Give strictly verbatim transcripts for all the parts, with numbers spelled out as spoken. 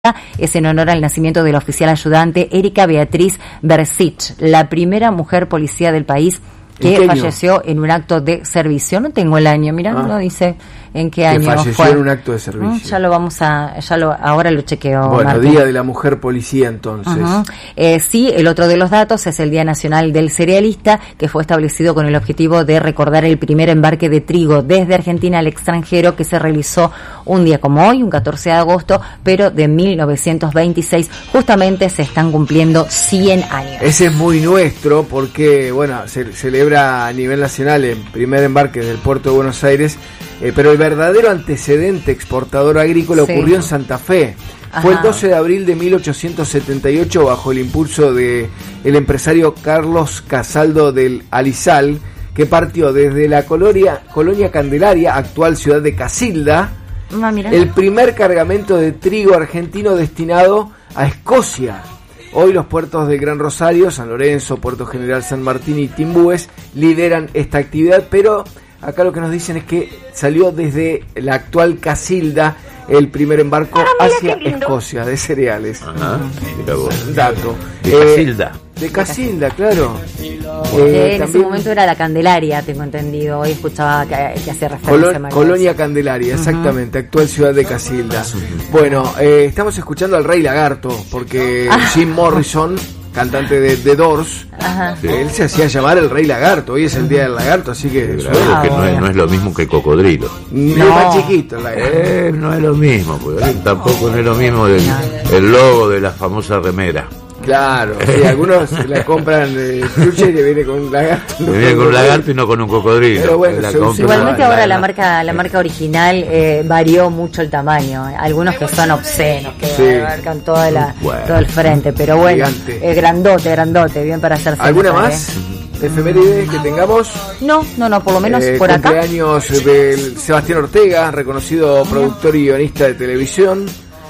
es en honor al nacimiento de la oficial ayudante Erika Beatriz Bersich, la primera mujer policía del país que falleció en un acto de servicio. No tengo el año, mirá, ah, no dice en qué año que falleció fue. en un acto de servicio. Ya lo vamos a, ya lo, ahora lo chequeo. Bueno, Martín. Día de la Mujer Policía, entonces. Uh-huh. Eh, sí, el otro de los datos es el Día Nacional del Cerealista, que fue establecido con el objetivo de recordar el primer embarque de trigo desde Argentina al extranjero, que se realizó un día como hoy, un catorce de agosto, pero de mil novecientos veintiséis. Justamente se están cumpliendo cien años. Ese es muy nuestro porque, bueno, se celebra a nivel nacional el primer embarque del puerto de Buenos Aires, eh, pero el verdadero antecedente exportador agrícola sí. ocurrió en Santa Fe. Ajá. Fue el doce de abril de mil ochocientos setenta y ocho, bajo el impulso de el empresario Carlos Casaldo del Alizal, que partió desde la colonia, colonia Candelaria, actual ciudad de Casilda, ah, el primer cargamento de trigo argentino destinado a Escocia. Hoy los puertos de Gran Rosario, San Lorenzo, Puerto General San Martín y Timbúes lideran esta actividad, pero acá lo que nos dicen es que salió desde la actual Casilda el primer embarco ah, hacia Escocia de cereales. Ajá, mira vos. Dato. De Eh, Casilda. De Casilda, claro. Eh, en también, ese momento era la Candelaria, tengo entendido. Hoy escuchaba que, que hacía referencia Colo- a Colonia Candelaria, exactamente, uh-huh. actual ciudad de Casilda. Bueno, eh, estamos escuchando al Rey Lagarto, porque ah. Jim Morrison, cantante de The Doors, Ajá. él se hacía llamar el Rey Lagarto. Hoy es el Día del Lagarto, así que... Claro, ah, que no, es, no es lo mismo que cocodrilo. No. Es más chiquito el lagarto. Eh, no es lo mismo, porque tampoco no es lo mismo del, el logo de la famosa remera. Claro, sí, algunos la compran de trucha y le viene con un lagarto. Le viene con un lagarto y no con un cocodrilo. Pero bueno, la se, igualmente ahora la, la marca la marca original eh, varió mucho el tamaño. Algunos que son obscenos, que sí. abarcan toda la, bueno. todo el frente, pero bueno, eh, grandote, grandote, bien para hacerse. ¿Alguna más? ¿Eh? ¿Efemérides que tengamos? No, no, no, por lo menos eh, por acá. Cumpleaños del Sebastián Ortega, reconocido productor y guionista de televisión.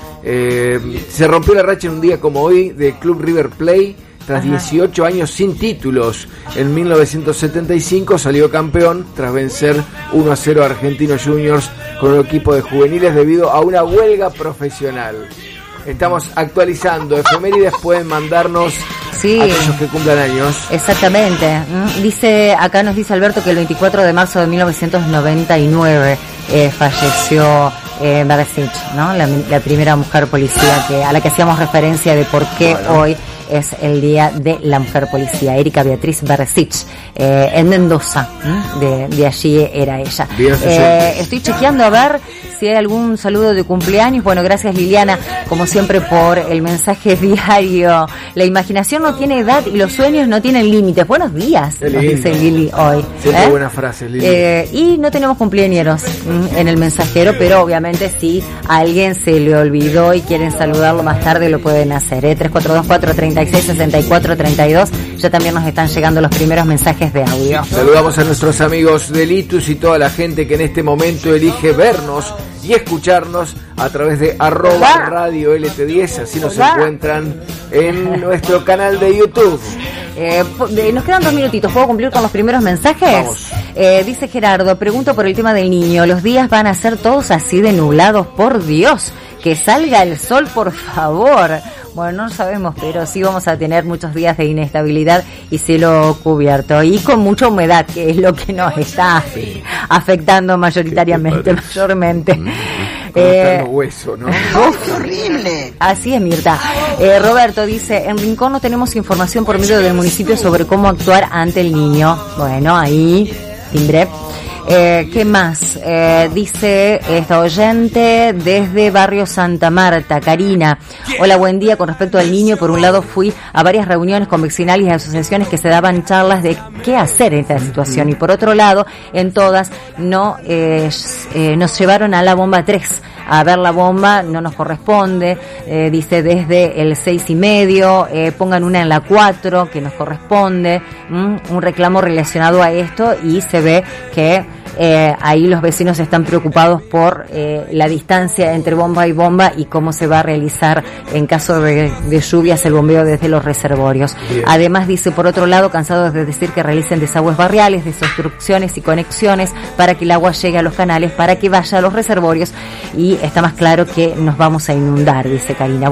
Eh, se rompió la racha en un día como hoy del Club River Plate tras Ajá. dieciocho años sin títulos. En mil novecientos setenta y cinco salió campeón tras vencer uno a cero a Argentinos Juniors con un equipo de juveniles debido a una huelga profesional. Estamos actualizando efemérides, pueden mandarnos sí. aquellos que cumplan años. Exactamente. Dice, acá nos dice Alberto que el veinticuatro de marzo de mil novecientos noventa y nueve eh, falleció eh, Bersich, ¿no? La, la primera mujer policía que a la que hacíamos referencia de por qué bueno. hoy es el Día de la Mujer Policía. Erika Beatriz Bersich, eh, en Mendoza, de, de allí era ella. Eh, estoy chequeando a ver si hay algún saludo de cumpleaños. Bueno, gracias Liliana, como siempre, por el mensaje diario. La imaginación no tiene edad y los sueños no tienen límites. Buenos días, nos dice Lili hoy. Siempre ¿eh? buenas frases, Lili. Eh, y no tenemos cumpleañeros en el mensajero, pero obviamente si a alguien se le olvidó y quieren saludarlo más tarde, lo pueden hacer. ¿eh? tres cuatro dos cuatro tres seis seis cuatro tres dos. Ya también nos están llegando los primeros mensajes de audio. Saludamos a nuestros amigos de Litus y toda la gente que en este momento elige vernos y escucharnos a través de arroba radio L T diez, así nos encuentran en nuestro canal de YouTube. Eh, nos quedan dos minutitos, ¿puedo cumplir con los primeros mensajes? Eh, dice Gerardo, pregunto por el tema del niño, ¿los días van a ser todos así de nublados? Por Dios, que salga el sol, por favor. Bueno, no lo sabemos, pero sí vamos a tener muchos días de inestabilidad y cielo cubierto y con mucha humedad, que es lo que nos está afectando mayoritariamente, mayormente. Eh, hueso, ¿no? ¡Qué horrible! Así es, Mirta. Eh, Roberto dice, en Rincón no tenemos información por medio del municipio sobre cómo actuar ante el niño. Bueno, ahí, timbre. Eh, ¿Qué más? Eh, dice esta oyente desde Barrio Santa Marta, Karina. Hola, buen día. Con respecto al niño, por un lado fui a varias reuniones con vecinales y asociaciones que se daban charlas de qué hacer en esta situación. Y por otro lado, en todas no eh, eh, nos llevaron a la bomba tres. A ver la bomba, no nos corresponde. Eh, dice desde el seis y medio, eh, pongan una en la cuatro que nos corresponde. ¿Mm? Un reclamo relacionado a esto y se ve que eh, ahí los vecinos están preocupados por eh, la distancia entre bomba y bomba y cómo se va a realizar en caso de, de lluvias el bombeo desde los reservorios. Bien. Además dice, por otro lado, cansados de decir que realicen desagües barriales, desobstrucciones y conexiones para que el agua llegue a los canales, para que vaya a los reservorios, y está más claro que nos vamos a inundar, dice Karina.